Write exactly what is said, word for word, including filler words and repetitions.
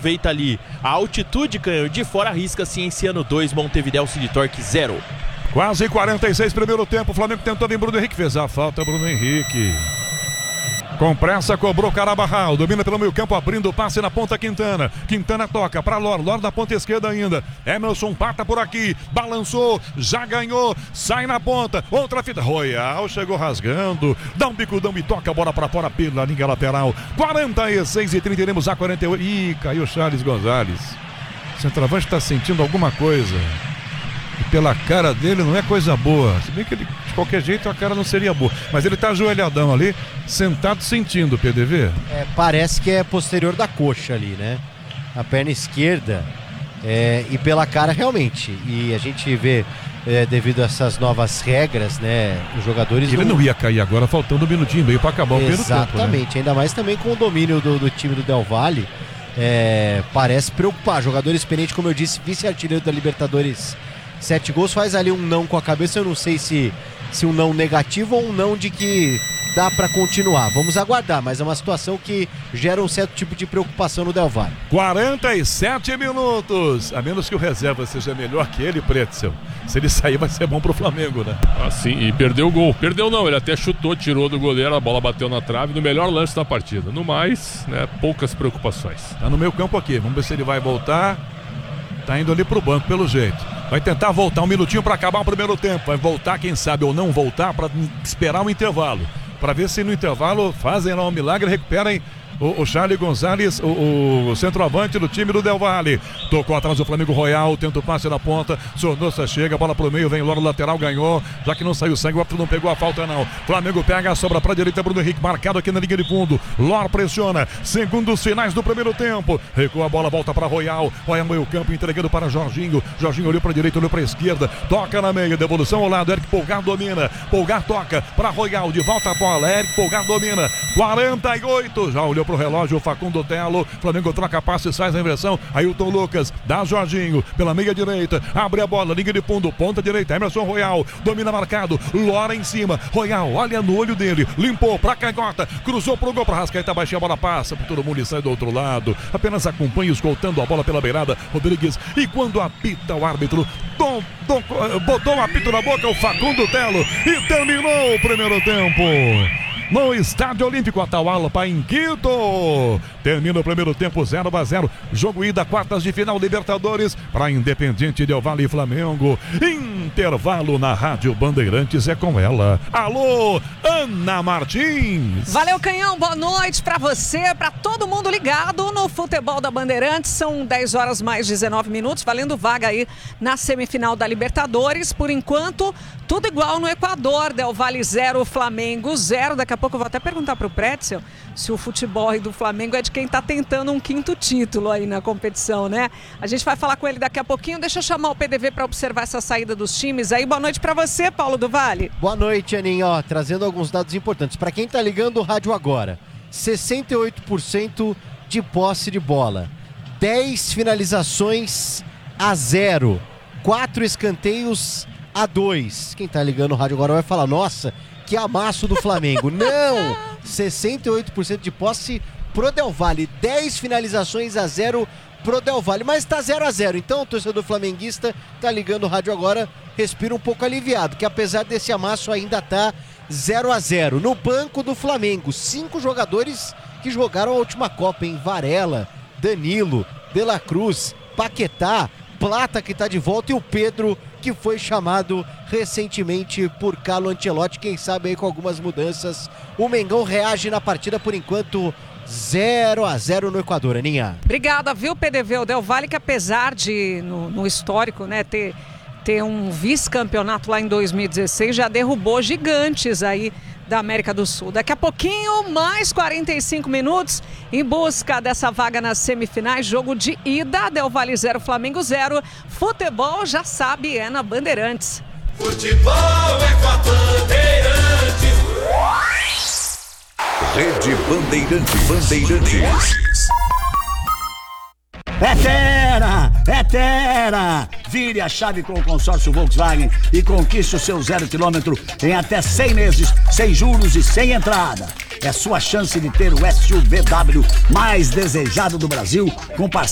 aproveita ali a altitude, Canhão, de fora arrisca Cienciano dois, Montevidéu City Torque zero. Quase quarenta e seis primeiro tempo, o Flamengo tentou vir, Bruno Henrique fez a falta, Bruno Henrique. Com pressa, cobrou Carabarral, domina pelo meio campo, abrindo o passe na ponta Quintana. Quintana toca para Lor, Lor da ponta esquerda ainda. Emerson pata por aqui, balançou, já ganhou, sai na ponta, outra fita. Royal chegou rasgando, dá um bicudão e toca a bola para fora pela linha lateral. quarenta e seis e trinta, iremos a quarenta e oito. Ih, caiu Charles Gonzalez. O centroavante está sentindo alguma coisa. E pela cara dele não é coisa boa. Se bem que ele, de qualquer jeito a cara não seria boa. Mas ele tá ajoelhadão ali, sentado sentindo, P D V. É, parece que é posterior da coxa ali, né? A perna esquerda. É, e pela cara realmente. E a gente vê, é, devido a essas novas regras, né? Os jogadores. Ele não, não ia cair agora, faltando um minutinho e meio para acabar o primeiro tempo. Exatamente, né? Ainda mais também com o domínio do, do time do Del Valle. É, parece preocupar. Jogador experiente, como eu disse, vice-artilheiro da Libertadores. Sete gols, faz ali um não com a cabeça. Eu não sei se, se um não negativo ou um não de que dá pra continuar. Vamos aguardar, mas é uma situação que gera um certo tipo de preocupação no Del Valle. quarenta e sete minutos, a menos que o reserva seja melhor que ele, Pretzel. Se ele sair vai ser bom pro Flamengo, né? Ah, sim, e perdeu o gol. Perdeu não, ele até chutou, tirou do goleiro, a bola bateu na trave, no melhor lance da partida. No mais, né, poucas preocupações. Tá no meio campo aqui, vamos ver se ele vai voltar. Tá indo ali pro banco, pelo jeito. Vai tentar voltar um minutinho para acabar o primeiro tempo. Vai voltar, quem sabe, ou não voltar, para esperar um intervalo. Para ver se no intervalo fazem lá um milagre, recuperem o, o Charles Gonzalez, o, o centroavante do time do Del Valle. Tocou atrás do Flamengo, Royal, tenta o passe na ponta. Sornosa chega, bola pro meio, vem Loro lateral, ganhou. Já que não saiu sangue, o árbitro não pegou a falta não. Flamengo pega a sobra pra direita, Bruno Henrique marcado aqui na linha de fundo. Lor pressiona, segundos finais do primeiro tempo. Recua a bola, volta pra Royal. Royal meio campo, entregando para Jorginho. Jorginho olhou pra direita, olhou pra esquerda. Toca na meia, devolução ao lado. Eric Polgar domina. Polgar toca pra Royal, de volta a bola. Eric Polgar domina. quarenta e oito, já olhou pro relógio, o Facundo Telo. Flamengo troca passe, sai na inversão. Ailton Lucas, dá Jorginho pela meia direita, abre a bola, linha de fundo, ponta direita, Emerson Royal, domina marcado, Lora em cima, Royal, olha no olho dele, limpou pra canhota, cruzou pro gol, pra Rascaeta, baixinha, a bola passa por todo mundo e sai do outro lado, apenas acompanha escoltando a bola pela beirada, Rodrigues, e quando apita o árbitro, tom, tom, botou o apito na boca o Facundo Telo e terminou o primeiro tempo. No Estádio Olímpico, Atahualpa, em Quito. Termina o primeiro tempo zero a zero. Jogo ida, quartas de final, Libertadores, para Independiente Del Valle e Flamengo. Intervalo na Rádio Bandeirantes, é com ela. Alô, Ana Martins. Valeu, Canhão, boa noite para você, para todo mundo ligado no Futebol da Bandeirantes. São dez horas mais dezenove minutos, valendo vaga aí na semifinal da Libertadores. Por enquanto, tudo igual no Equador. Del Valle zero, Flamengo zero. Daqui a pouco eu vou até perguntar pro Pretzel se o futebol aí do Flamengo é de quem tá tentando um quinto título aí na competição, né? A gente vai falar com ele daqui a pouquinho. Deixa eu chamar o P D V para observar essa saída dos times aí. Boa noite para você, Paulo do Vale. Boa noite, Aninha. Ó, trazendo alguns dados importantes. Para quem tá ligando o rádio agora, sessenta e oito por cento de posse de bola, dez finalizações a zero, quatro escanteios a dois. Quem tá ligando o rádio agora vai falar, nossa, que amasso do Flamengo. Não! sessenta e oito por cento de posse pro Del Valle, dez finalizações a zero pro Del Valle, mas tá zero a zero. Então o torcedor flamenguista tá ligando o rádio agora, respira um pouco aliviado, que apesar desse amasso ainda tá zero a zero. No banco do Flamengo, cinco jogadores que jogaram a última Copa, em Varela, Danilo, De La Cruz, Paquetá, Plata, que tá de volta, e o Pedro, que foi chamado recentemente por Carlo Ancelotti, quem sabe aí com algumas mudanças. O Mengão reage na partida, por enquanto zero a zero no Equador, Aninha. Obrigada, viu, P D V? O Del Valle, que apesar de, no, no histórico, né, ter, ter um vice-campeonato lá em dois mil e dezesseis, já derrubou gigantes aí da América do Sul. Daqui a pouquinho, mais quarenta e cinco minutos, em busca dessa vaga nas semifinais, jogo de ida, Del Valle zero, Flamengo zero. Futebol, já sabe, é na Bandeirantes. Futebol é com a Bandeirantes. Rede Bandeirantes. Bandeirantes. É Tera! É Tera! Vire a chave com o consórcio Volkswagen e conquiste o seu zero quilômetro em até cem meses, sem juros e sem entrada. É sua chance de ter o S U V W mais desejado do Brasil, com parceria